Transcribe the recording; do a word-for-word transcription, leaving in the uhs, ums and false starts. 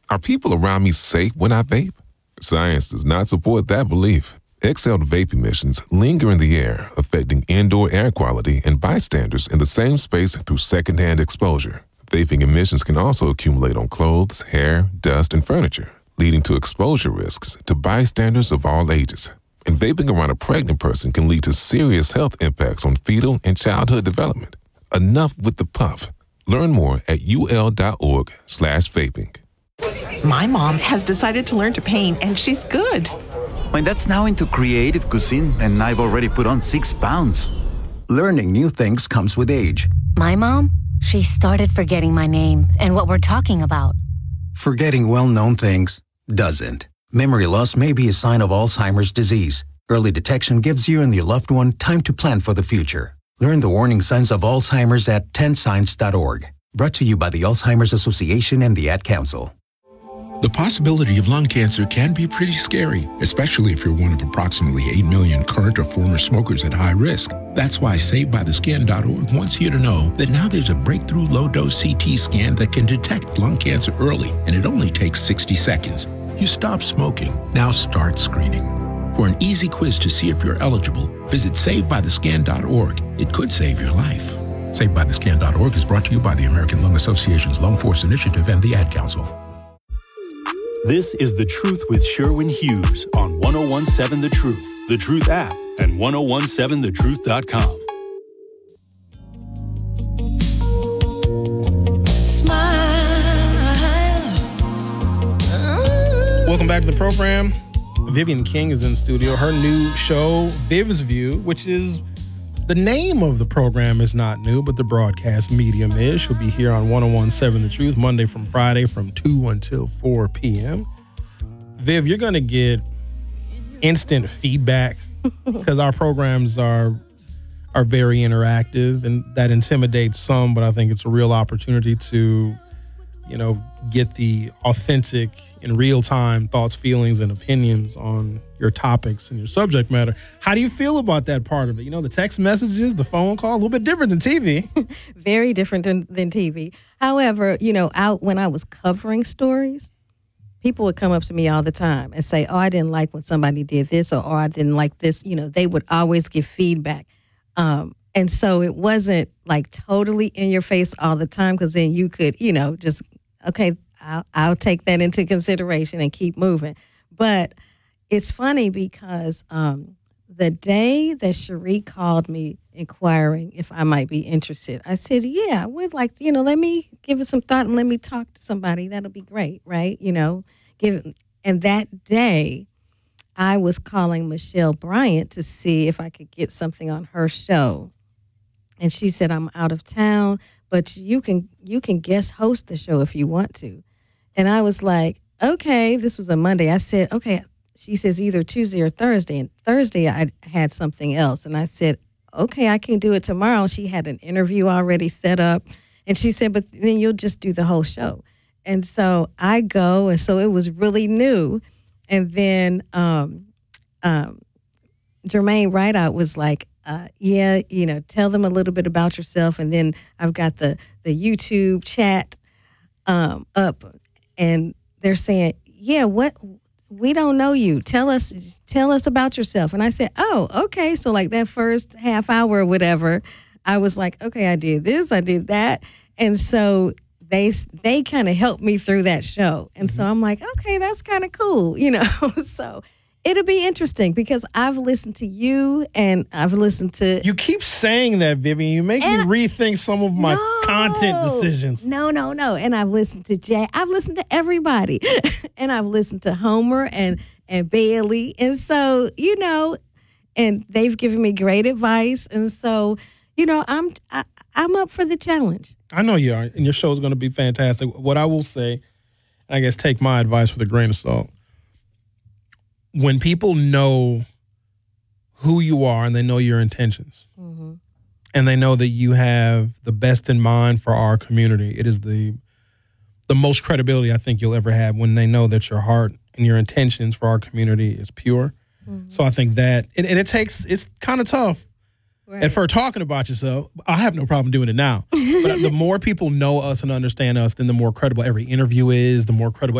Are people around me safe when I vape? Science does not support that belief. Exhaled vape emissions linger in the air, affecting indoor air quality and bystanders in the same space through secondhand exposure. Vaping emissions can also accumulate on clothes, hair, dust, and furniture, leading to exposure risks to bystanders of all ages. And vaping around a pregnant person can lead to serious health impacts on fetal and childhood development. Enough with the puff. Learn more at ul.org slash vaping. My mom has decided to learn to paint, and she's good. My dad's now into creative cuisine, and I've already put on six pounds. Learning new things comes with age. My mom, she started forgetting my name and what we're talking about. Forgetting well-known things doesn't. Memory loss may be a sign of Alzheimer's disease. Early detection gives you and your loved one time to plan for the future. Learn the warning signs of Alzheimer's at ten signs dot org. Brought to you by the Alzheimer's Association and the Ad Council. The possibility of lung cancer can be pretty scary, especially if you're one of approximately eight million current or former smokers at high risk. That's why Saved By The Skin dot org wants you to know that now there's a breakthrough low-dose C T scan that can detect lung cancer early, and it only takes sixty seconds. You stop smoking. Now start screening. For an easy quiz to see if you're eligible, visit Saved By The Skin dot org. It could save your life. Saved By The Skin dot org is brought to you by the American Lung Association's Lung Force Initiative and the Ad Council. This is The Truth with Sherwin Hughes on ten seventeen The Truth, The Truth app, and ten seventeen the truth dot com. Welcome back to the program. Vivian King is in studio. Her new show, Viv's View, which is the name of the program is not new, but the broadcast medium is. She'll be here on ten seventeen The Truth, Monday from Friday from two until four p.m. Viv, you're going to get instant feedback because our programs are are very interactive, and that intimidates some, but I think it's a real opportunity to, you know, get the authentic in real time thoughts, feelings, and opinions on your topics and your subject matter. How do you feel about that part of it? You know, the text messages, the phone call, a little bit different than T V. Very different than, than T V. However, you know, out when I was covering stories, people would come up to me all the time and say, oh, I didn't like when somebody did this, or, or I didn't like this. You know, they would always give feedback. Um, and so it wasn't like totally in your face all the time, because then you could, you know, just, okay, I'll, I'll take that into consideration and keep moving. But it's funny because um, the day that Cherie called me inquiring if I might be interested, I said, yeah, I would like to, you know, let me give it some thought and let me talk to somebody. That'll be great, right? You know, give. And that day, I was calling Michelle Bryant to see if I could get something on her show. And she said, I'm out of town, but you can you can guest host the show if you want to. And I was like, okay, this was a Monday. I said, okay. She says either Tuesday or Thursday. And Thursday I had something else. And I said, okay, I can do it tomorrow. She had an interview already set up. And she said, but then you'll just do the whole show. And so I go. And so it was really new. And then um, um, Jermaine Rideout was like, uh, yeah, you know, tell them a little bit about yourself. And then I've got the, the YouTube chat um, up. And they're saying, yeah, what... we don't know you. Tell us, tell us about yourself. And I said, oh, okay. So like that first half hour or whatever, I was like, okay, I did this, I did that. And so they, they kind of helped me through that show. And mm-hmm. so I'm like, okay, that's kind of cool, you know? So it'll be interesting because I've listened to you and I've listened to... You keep saying that, Vivian. You make and me rethink some of my no, content decisions. No, no, no. And I've listened to Jay. I've listened to everybody. And I've listened to Homer and, and Bailey. And so, you know, and they've given me great advice. And so, you know, I'm I, I'm up for the challenge. I know you are. And your show is going to be fantastic. What I will say, I guess take my advice with a grain of salt. When people know who you are and they know your intentions, mm-hmm. and they know that you have the best in mind for our community, it is the the most credibility I think you'll ever have when they know that your heart and your intentions for our community is pure. Mm-hmm. So I think that, and, and it takes, it's kind of tough right. at first talking about yourself. I have no problem doing it now. But the more people know us and understand us, then the more credible every interview is, the more credible